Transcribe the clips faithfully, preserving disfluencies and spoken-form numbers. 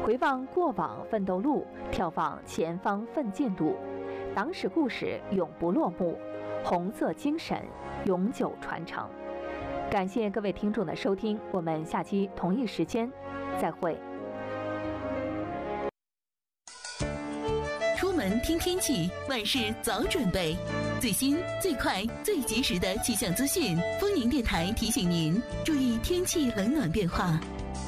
回望过往奋斗路，眺望前方奋进路，党史故事永不落幕，红色精神永久传承。感谢各位听众的收听，我们下期同一时间再会。 出门听天气，万事早准备。最新、最快、最及时的气象资讯，丰宁电台提醒您注意天气冷暖变化。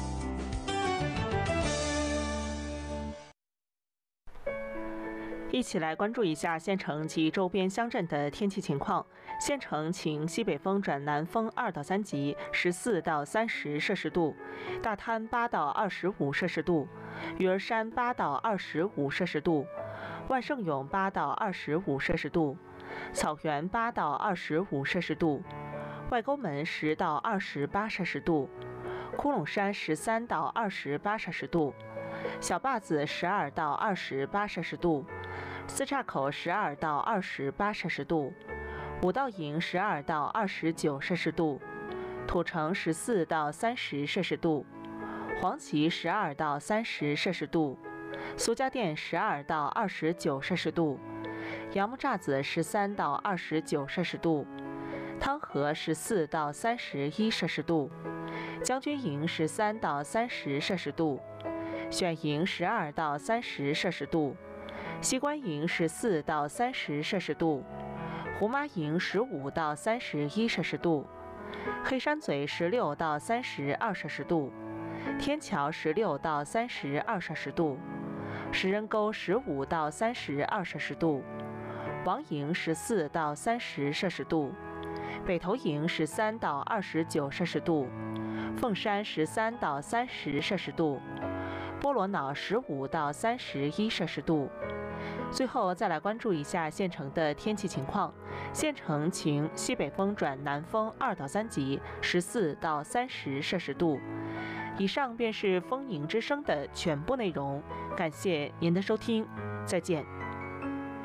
一起来关注一下县城及周边乡镇的天气情况。县城晴，西北风转南风二到三级，十四到三十摄氏度；大滩八到二十五摄氏度；鱼儿山八到二十五摄氏度；万盛永八到二十五摄氏度；草原八到二十五摄氏度；外沟门十到二十八摄氏度；窟窿山十三到二十八摄氏度；小坝子十二到二十八摄氏度；四岔口十二到二十八摄氏度；五道营十二到二十九摄氏度；土城十四到三十摄氏度；黄岐十二到三十摄氏度；苏家店十二到二十九摄氏度；杨木栅子十三到二十九摄氏度；汤河十四到三十一摄氏度；将军营十三到三十摄氏度；选营十二到三十摄氏度；西关营十四到三十摄氏度；胡麻营十五到三十一摄氏度；黑山嘴十六到三十二摄氏度；天桥十六到三十二摄氏度；石人沟十五到三十二摄氏度；王营十四到三十摄氏度；北头营十三到二十九摄氏度；凤山十三到三十摄氏度；波罗瑙十五到三十一摄氏度。最后再来关注一下县城的天气情况。县城晴，西北风转南风二到三级，十四到三十摄氏度。以上便是丰宁之声的全部内容，感谢您的收听，再见。